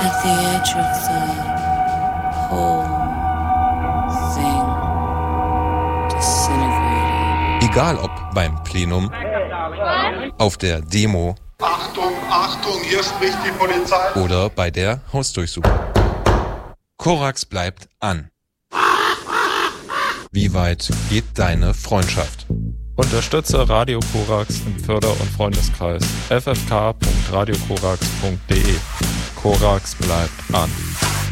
at the edge of the whole thing disintegrating. Egal ob beim Plenum, auf der Demo, Achtung, Achtung, hier spricht die Polizei. Oder bei der Hausdurchsuchung. Korax bleibt an. Wie weit geht deine Freundschaft? Unterstütze Radio Korax im Förder- und Freundeskreis ffk.radiokorax.de. Korax bleibt an.